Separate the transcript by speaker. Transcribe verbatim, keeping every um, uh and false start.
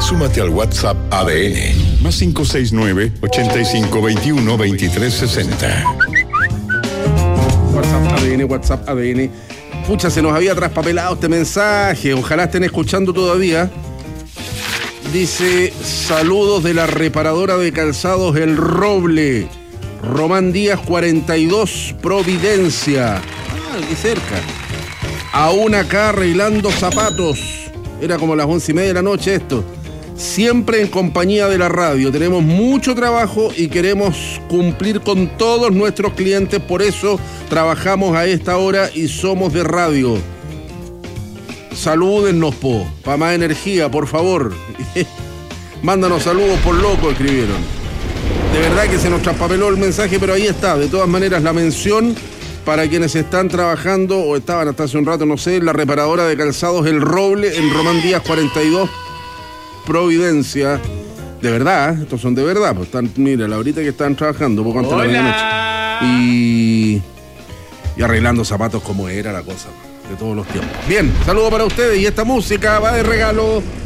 Speaker 1: Súmate al WhatsApp A D N, más cinco seis nueve, ochenta y cinco veintiuno, veintitrés sesenta.
Speaker 2: WhatsApp A D N, WhatsApp A D N. Pucha, se nos había traspapelado este mensaje. Ojalá estén escuchando todavía. Dice, saludos de la reparadora de calzados El Roble. Román Díaz cuarenta y dos, Providencia. Ah, aquí cerca. Aún acá arreglando zapatos. Era como las once y media de la noche esto. Siempre en compañía de la radio. Tenemos mucho trabajo y queremos cumplir con todos nuestros clientes. Por eso trabajamos a esta hora y somos de radio. Salúdennos, po. Para más energía, por favor. Mándanos saludos por loco, escribieron. De verdad que se nos traspapeló el mensaje, pero ahí está. De todas maneras, la mención para quienes están trabajando o estaban hasta hace un rato, no sé, en la reparadora de calzados El Roble en Román Díaz cuarenta y dos, Providencia. De verdad, estos son de verdad. Pues están, mira, la horita que están trabajando, poco antes de la medianoche. Y, y arreglando zapatos como era la cosa de todos los tiempos. Bien, saludo para ustedes y esta música va de regalo.